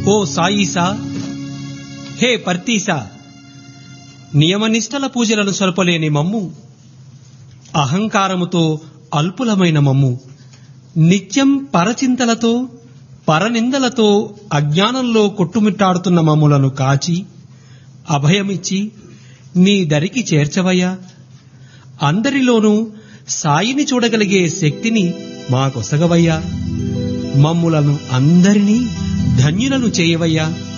ఓ సాయీసా, హే పర్తీసా, నియమనిష్టల పూజలను సొలపలేని మమ్ము, అహంకారముతో అల్పులమైన మమ్ము, నిత్యం పరచింతలతో పరనిందలతో అజ్ఞానంలో కొట్టుమిట్టాడుతున్న మమ్ములను కాచి అభయమిచ్చి నీ దరికి చేర్చవయ్యా. అందరిలోనూ సాయిని చూడగలిగే శక్తిని మాకొసగవయ్యా. మమ్ములను అందరినీ ధన్యులను చేయవయ్యా.